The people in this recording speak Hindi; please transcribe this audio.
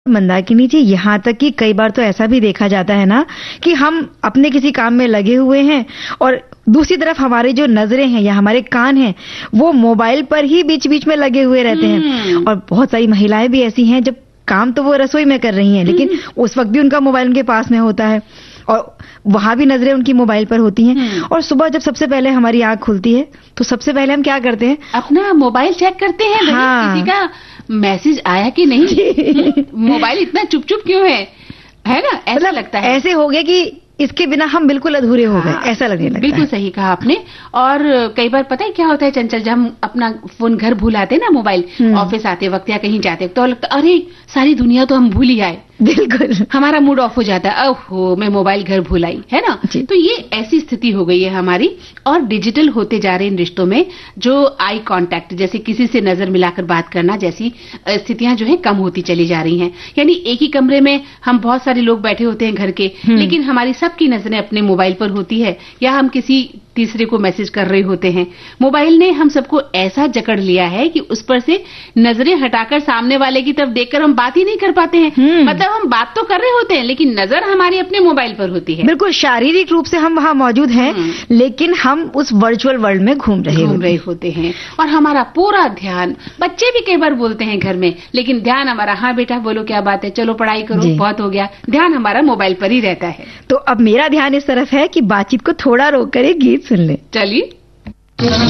मंदाकिनी जी, यहाँ तक कि कई बार तो ऐसा भी देखा जाता है ना कि हम अपने किसी काम में लगे हुए हैं और दूसरी तरफ हमारे जो नजरें हैं या हमारे कान हैं वो मोबाइल पर ही बीच बीच में लगे हुए रहते हैं। और बहुत सारी महिलाएं भी ऐसी हैं जब काम तो वो रसोई में कर रही हैं लेकिन उस वक्त भी उनका मोबाइल उनके पास में होता है और वहां भी नजरें उनकी मोबाइल पर होती हैं। और सुबह जब सबसे पहले हमारी आंख खुलती है तो सबसे पहले हम क्या करते हैं? अपना मोबाइल चेक करते हैं। हाँ। किसी का मैसेज आया कि नहीं। मोबाइल इतना चुप चुप क्यों है ना, ऐसा लगता है। ऐसे हो गया कि इसके बिना हम बिल्कुल अधूरे हो गए, ऐसा लगने लगता है। बिल्कुल सही कहा आपने। और कई बार पता है क्या होता है चंचल, जब हम अपना फोन घर भूल आते हैं ना, मोबाइल ऑफिस आते वक्त या कहीं जाते वक्त, तो लगता अरे सारी दुनिया तो हम भूल ही आए। बिल्कुल हमारा मूड ऑफ हो जाता है, ओहो मैं मोबाइल घर भूल आई, है ना। तो ये ऐसी स्थिति हो गई है हमारी। और डिजिटल होते जा रहे इन रिश्तों में जो आई कांटेक्ट, जैसे किसी से नजर मिलाकर बात करना जैसी स्थितियां जो है कम होती चली जा रही हैं। यानी एक ही कमरे में हम बहुत सारे लोग बैठे होते हैं घर के, लेकिन हमारी सबकी नजरें अपने मोबाइल पर होती है या हम किसी तीसरे को मैसेज कर रहे होते हैं। मोबाइल ने हम सबको ऐसा जकड़ लिया है कि उस पर से नजरें हटाकर सामने वाले की तरफ देखकर हम बात ही नहीं कर पाते हैं। मतलब हम बात तो कर रहे होते हैं लेकिन नजर हमारी अपने मोबाइल पर होती है। बिल्कुल, शारीरिक रूप से हम वहां मौजूद हैं लेकिन हम उस वर्चुअल वर्ल्ड में घूम रहे होते हैं। और हमारा पूरा ध्यान, बच्चे भी कई बार बोलते हैं घर में, लेकिन ध्यान हमारा, हाँ बेटा बोलो क्या बात है, चलो पढ़ाई करो, बहुत हो गया, ध्यान हमारा मोबाइल पर ही रहता है। तो अब मेरा ध्यान इस तरफ है कि बातचीत को थोड़ा रोक कर एक गीत सुन ले। चलिए।